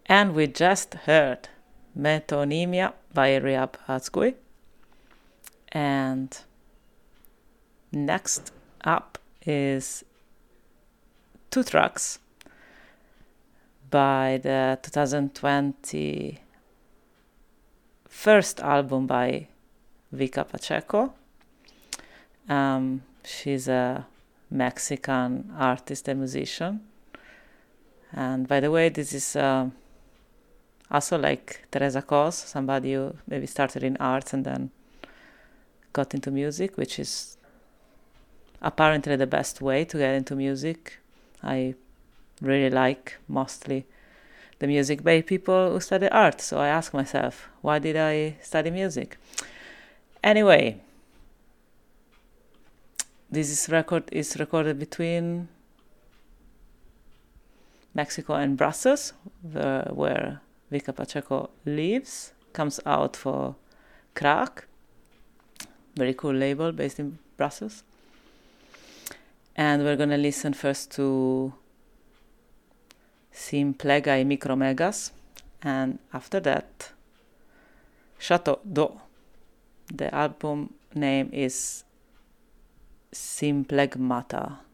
And we just heard Metonymia by Rehab Hatzgui. And next up is two tracks by the 2020 first album by Vika Pacheco. She's a Mexican artist and musician. And by the way, this is also like Teresa Cos, somebody who maybe started in arts and then got into music, which is apparently the best way to get into music. I really like mostly the music by people who study art. So I ask myself, why did I study music? Anyway, this record is recorded between Mexico and Brussels, where Vika Pacheco lives. Comes out for Crack, very cool label based in Brussels. And we're gonna listen first to Simplega y Micromegas, and after that Chateau d'Eau. The album name is Simplegmata.